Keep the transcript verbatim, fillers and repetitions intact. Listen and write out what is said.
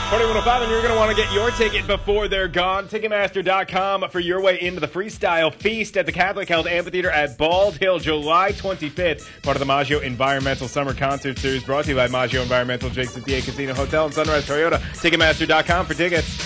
forty-one oh five, and you're going to want to get your ticket before they're gone. Ticketmaster dot com for your way into the Freestyle Feast at the Catholic Health Amphitheater at Bald Hill, July twenty-fifth. Part of the Maggio Environmental Summer Concert Series, brought to you by Maggio Environmental, Jake's fifty-eight Casino Hotel, and Sunrise Toyota. Ticketmaster dot com for tickets.